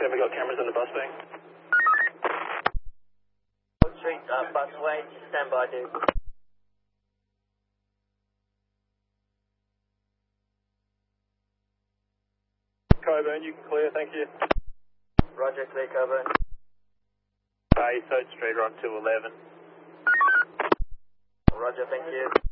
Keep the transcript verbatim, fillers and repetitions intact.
Okay, we got cameras in the bus bay. Street, uh, busway, stand by, dude. Coburn, you can clear, thank you. Roger, clear Coburn. Hey, Third Street, on two eleven. Roger, thank you.